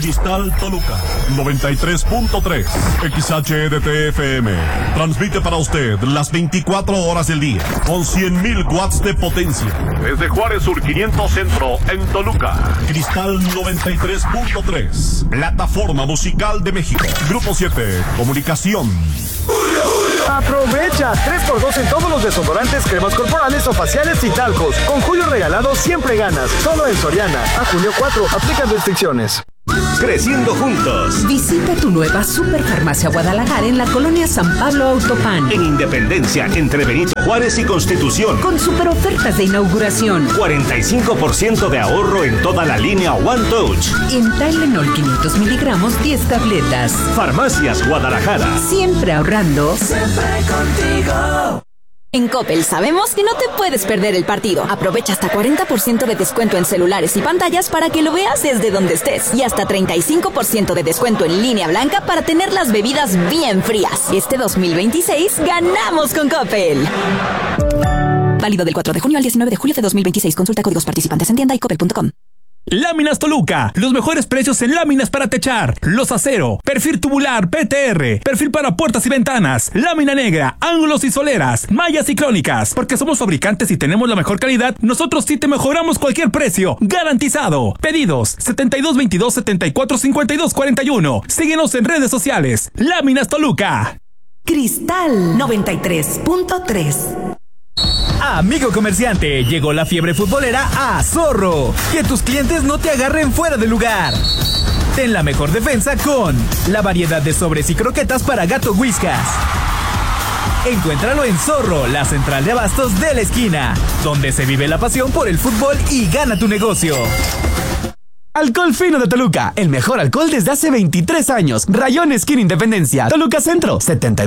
Cristal Toluca, 93.3, XHEDT-FM. Transmite para usted las 24 horas del día, con 100.000 watts de potencia. Desde Juárez Sur 500 Centro, en Toluca. Cristal 93.3, plataforma musical de México. Grupo 7, comunicación. Aprovecha 3x2 en todos los desodorantes, cremas corporales o faciales y talcos. Con julio regalado siempre ganas. Solo en Soriana. A junio 4, aplican restricciones. Creciendo juntos. Visita tu nueva Superfarmacia Guadalajara en la colonia San Pablo Autopan. En Independencia, entre Benito Juárez y Constitución. Con super ofertas de inauguración. 45% de ahorro en toda la línea One Touch. En Tylenol 500 miligramos, 10 tabletas. Farmacias Guadalajara. Siempre ahorrando. Siempre contigo. En Coppel sabemos que no te puedes perder el partido. Aprovecha hasta 40% de descuento en celulares y pantallas para que lo veas desde donde estés. Y hasta 35% de descuento en línea blanca para tener las bebidas bien frías. Este 2026 ganamos con Coppel. Válido del 4 de junio al 19 de julio de 2026. Consulta códigos participantes en tienda y coppel.com. Láminas Toluca, los mejores precios en láminas para techar, los acero, perfil tubular PTR, perfil para puertas y ventanas, lámina negra, ángulos y soleras, mallas y crónicas. Porque somos fabricantes y tenemos la mejor calidad, nosotros sí te mejoramos cualquier precio, garantizado. Pedidos 7222-745241. Síguenos en redes sociales. Láminas Toluca. Cristal 93.3. Amigo comerciante, llegó la fiebre futbolera a Zorro. Que tus clientes no te agarren fuera de lugar. Ten la mejor defensa con la variedad de sobres y croquetas para gato Whiskas. Encuéntralo en Zorro, la central de abastos de la esquina, donde se vive la pasión por el fútbol y gana tu negocio. Alcohol Fino de Toluca, el mejor alcohol desde hace 23 años. Rayón Esquina Independencia, Toluca Centro,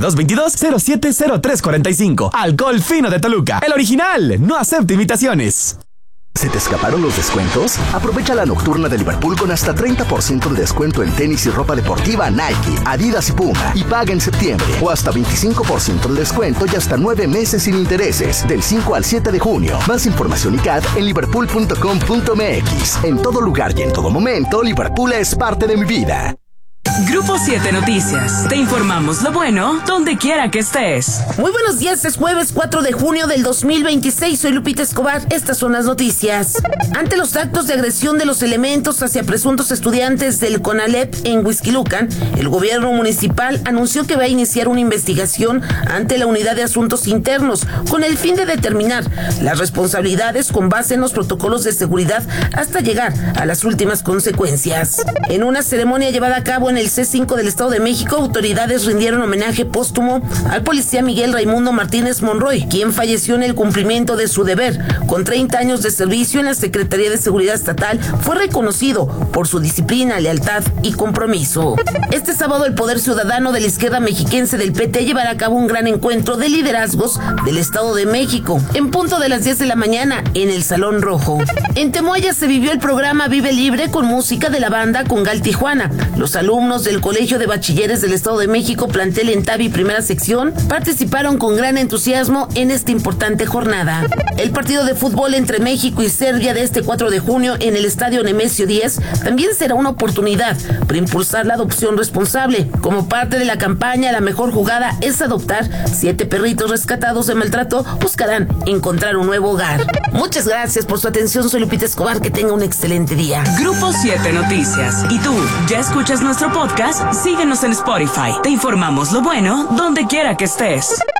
7222-070345. Alcohol Fino de Toluca, el original, no acepta imitaciones. ¿Se te escaparon los descuentos? Aprovecha la nocturna de Liverpool con hasta 30% de descuento en tenis y ropa deportiva Nike, Adidas y Puma. Y paga en septiembre. O hasta 25% de descuento y hasta 9 meses sin intereses. Del 5 al 7 de junio. Más información y CAD en liverpool.com.mx. En todo lugar y en todo momento, Liverpool es parte de mi vida. Grupo 7 Noticias. Te informamos lo bueno donde quiera que estés. Muy buenos días, es jueves 4 de junio del 2026. Soy Lupita Escobar. Estas son las noticias. Ante los actos de agresión de los elementos hacia presuntos estudiantes del CONALEP en Huixquilucan, el gobierno municipal anunció que va a iniciar una investigación ante la Unidad de Asuntos Internos con el fin de determinar las responsabilidades con base en los protocolos de seguridad hasta llegar a las últimas consecuencias. En una ceremonia llevada a cabo en el C5 del Estado de México, autoridades rindieron homenaje póstumo al policía Miguel Raimundo Martínez Monroy, quien falleció en el cumplimiento de su deber. Con 30 años de servicio en la Secretaría de Seguridad Estatal, fue reconocido por su disciplina, lealtad y compromiso. Este sábado, el Poder Ciudadano de la izquierda mexiquense del PT llevará a cabo un gran encuentro de liderazgos del Estado de México, en punto de las 10 de la mañana, en el Salón Rojo. En Temoaya se vivió el programa Vive Libre con música de la banda Congal Tijuana. Los alumnos del Colegio de Bachilleres del Estado de México, plantel Entavi Primera Sección, participaron con gran entusiasmo en esta importante jornada. El partido de fútbol entre México y Serbia de este 4 de junio en el Estadio Nemesio 10 también será una oportunidad para impulsar la adopción responsable. Como parte de la campaña La Mejor Jugada es Adoptar, 7 perritos rescatados de maltrato buscarán encontrar un nuevo hogar. Muchas gracias por su atención, soy Lupita Escobar, que tenga un excelente día. Grupo 7 Noticias. ¿Y tú, ya escuchas nuestro podcast? Síguenos en Spotify. Te informamos lo bueno donde quiera que estés.